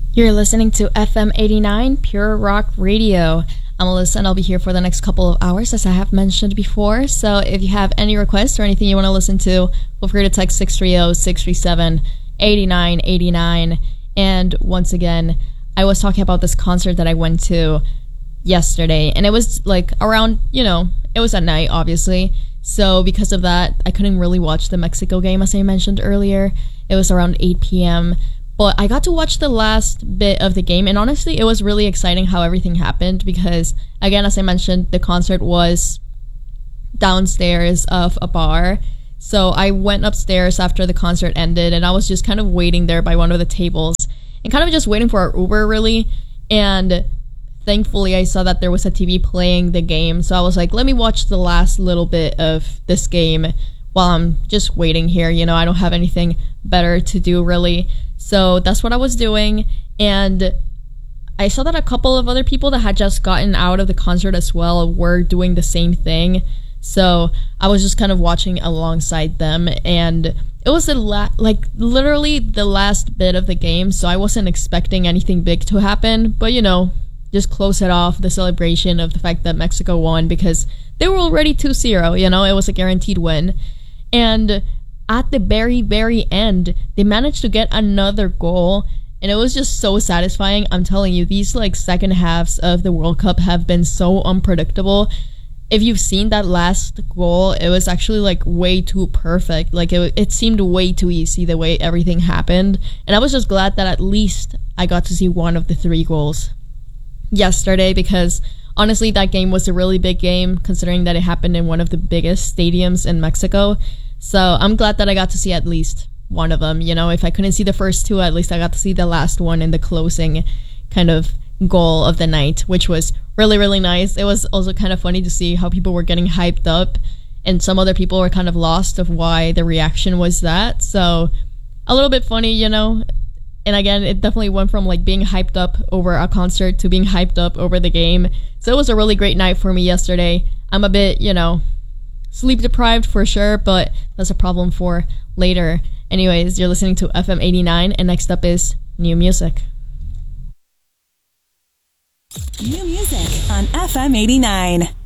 You're listening to FM 89 Pure Rock Radio. I'm Alyssa and I'll be here for the next couple of hours, as I have mentioned before. So if you have any requests or anything you want to listen to, feel free to text 630-637-8989. And once again, I was talking about this concert that I went to yesterday, and it was like around, it was at night, obviously. So because of that, I couldn't really watch the Mexico game, as I mentioned earlier. It was around 8 p.m., but I got to watch the last bit of the game, and honestly, it was really exciting how everything happened because, again, as I mentioned, the concert was downstairs of a bar. So I went upstairs after the concert ended, and I was just kind of waiting there by one of the tables and kind of just waiting for our Uber, really. And thankfully, I saw that there was a TV playing the game, so I was like, let me watch the last little bit of this game while I'm just waiting here. I don't have anything better to do, really. So that's what I was doing, and I saw that a couple of other people that had just gotten out of the concert as well were doing the same thing. So I was just kind of watching alongside them, and it was literally the last bit of the game, so I wasn't expecting anything big to happen, but just close it off, the celebration of the fact that Mexico won, because they were already 2-0, it was a guaranteed win. And at the very, very end, they managed to get another goal, and it was just so satisfying. I'm telling you, these second halves of the World Cup have been so unpredictable. If you've seen that last goal, it was actually way too perfect. It seemed way too easy the way everything happened, and I was just glad that at least I got to see one of the 3 goals yesterday, because honestly, that game was a really big game considering that it happened in one of the biggest stadiums in Mexico. So I'm glad that I got to see at least one of them. If I couldn't see the first 2, at least I got to see the last one in the closing kind of goal of the night, which was really, really nice. It was also kind of funny to see how people were getting hyped up, and some other people were kind of lost of why the reaction was that. So a little bit funny, And again, it definitely went from being hyped up over a concert to being hyped up over the game. So it was a really great night for me yesterday. I'm a bit, sleep deprived for sure, but that's a problem for later. Anyways, you're listening to FM 89, and next up is new music. New music on FM 89.